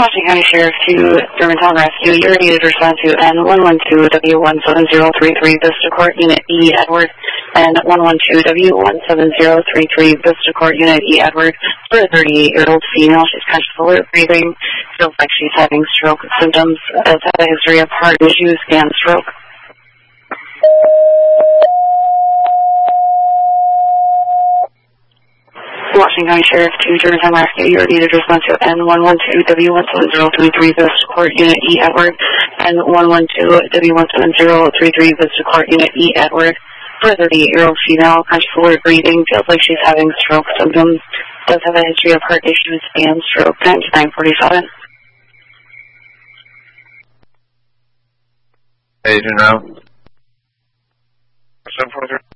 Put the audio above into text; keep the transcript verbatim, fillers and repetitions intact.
Washington County Sheriff to Germantown Rescue. You're needed to respond to N one one two W one seven zero three three Vista Court Unit E Edward and one one two W one seven zero three three Vista Court Unit E Edward for a thirty-eight-year-old female. She's conscious, alert, breathing. Feels like she's having stroke symptoms. Does have a history of heart issues and stroke. Washington County Sheriff to Germantown Rescue. You're needed to respond to N one one two W one seven zero three three Vista Court Unit E Edward and one one two W one seven zero three three Vista Court Unit E Edward for a thirty-eight-year-old female, conscious, alert, breathing, feels like she's having stroke symptoms, does have a history of heart issues and stroke. Times nine forty-seven. Agent now. seven forty-three.